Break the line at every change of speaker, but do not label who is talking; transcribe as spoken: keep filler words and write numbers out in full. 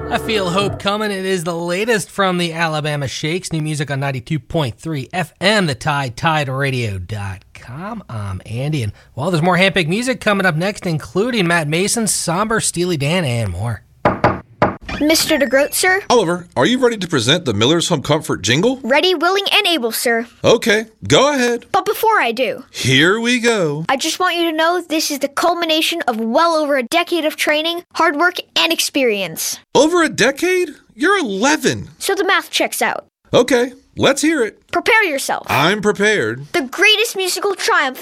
I feel hope coming. It is the latest from the Alabama Shakes. New music on ninety-two point three F M, the Tide, Tide Radio dot com. I'm Andy, and well, there's more handpicked music coming up next, including Matt Mason, Somber, Steely Dan, and more.
Mister DeGroat, sir?
Oliver, are you ready to present the Miller's Home Comfort jingle?
Ready, willing, and able, sir.
Okay, go ahead.
But before I do,
here we go.
I just want you to know this is the culmination of well over a decade of training, hard work, and experience.
Over a decade? You're eleven.
So the math checks out.
Okay, let's hear it.
Prepare yourself.
I'm prepared.
The greatest musical triumph